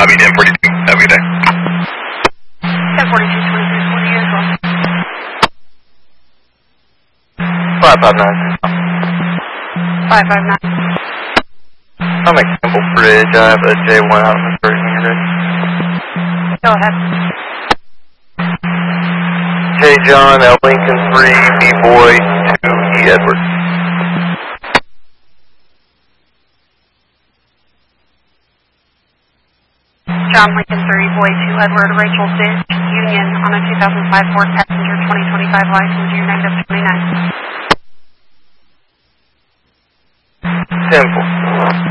copy, 1042. Have a good day. 1042, 2340 as well. 559. 559. I'm at Campbell Bridge. I have a J1 out in the first unit. Go ahead. J. John, L. Lincoln 3, B. Boy 2, E. Edward. John Lincoln 3, Boy 2, Edward, Rachel Ditch, Union on a 2005 Ford Passenger 2025 license, year negative 29. Simple.